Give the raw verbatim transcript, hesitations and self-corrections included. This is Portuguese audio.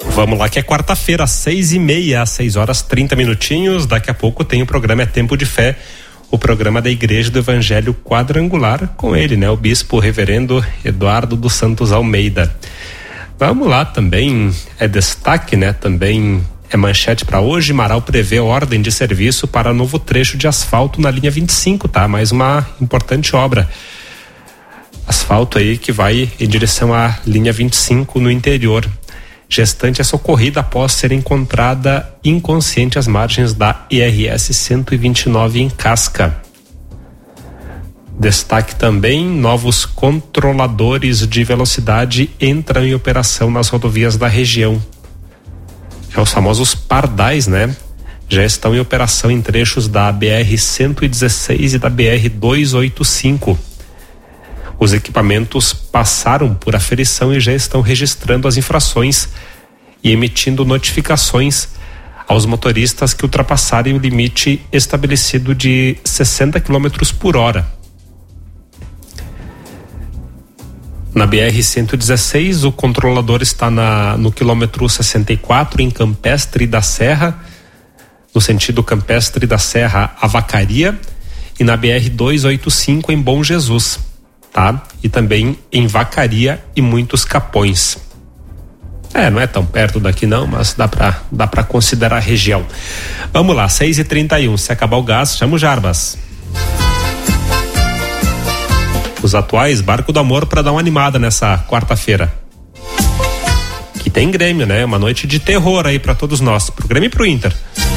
Vamos lá que é quarta-feira, às seis e meia, às seis horas trinta minutinhos. Daqui a pouco tem o programa É Tempo de Fé, o programa da Igreja do Evangelho Quadrangular, com ele, né? O Bispo Reverendo Eduardo dos Santos Almeida. Vamos lá também, é destaque, né? Também é manchete para hoje. Marau prevê ordem de serviço para novo trecho de asfalto na linha vinte e cinco, tá? Mais uma importante obra. Asfalto aí que vai em direção à linha vinte e cinco no interior. Gestante é socorrida após ser encontrada inconsciente às margens da I R S cento e vinte e nove em Casca. Destaque também, novos controladores de velocidade entram em operação nas rodovias da região. É os famosos pardais, né? Já estão em operação em trechos da B R cento e dezesseis e da B R duzentos e oitenta e cinco. Os equipamentos passaram por aferição e já estão registrando as infrações e emitindo notificações aos motoristas que ultrapassarem o limite estabelecido de sessenta quilômetros por hora. Na B R cento e dezesseis, o controlador está na, no quilômetro sessenta e quatro, em Campestre da Serra, no sentido Campestre da Serra a Vacaria, e na B R duzentos e oitenta e cinco, em Bom Jesus. Tá? E também em Vacaria e muitos Capões. É, não é tão perto daqui não, mas dá pra, dá pra considerar a região. Vamos lá, seis e trinta e um, se acabar o gás, chama o Jarbas. Os atuais, Barco do Amor, para dar uma animada nessa quarta-feira. Que tem Grêmio, né? Uma noite de terror aí para todos nós, pro Grêmio e pro Inter.